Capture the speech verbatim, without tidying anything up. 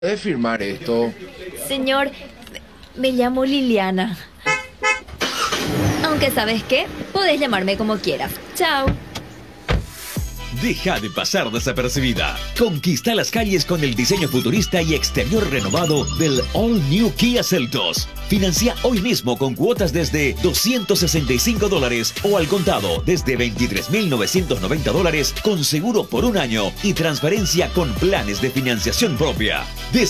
¿Puede firmar esto? Señor, me llamo Liliana. Aunque ¿sabes qué? Podés llamarme como quieras. Chao. Deja de pasar desapercibida. Conquista las calles con el diseño futurista y exterior renovado del All New Kia Seltos. Financia hoy mismo con cuotas desde doscientos sesenta y cinco dólares o al contado desde veintitrés mil novecientos noventa dólares con seguro por un año y transferencia con planes de financiación propia. Des